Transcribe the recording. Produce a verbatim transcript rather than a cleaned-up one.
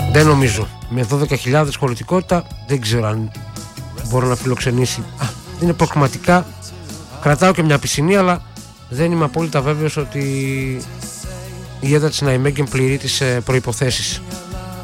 Δεν νομίζω. Με δώδεκα χιλιάδες χωρητικότητα δεν ξέρω αν μπορώ να φιλοξενήσει. Α, είναι προκληματικά. Κρατάω και μια πισινή, αλλά δεν είμαι απόλυτα βέβαιος ότι η έδρα της Ναϊμέγγεν πληρεί τις προϋποθέσεις.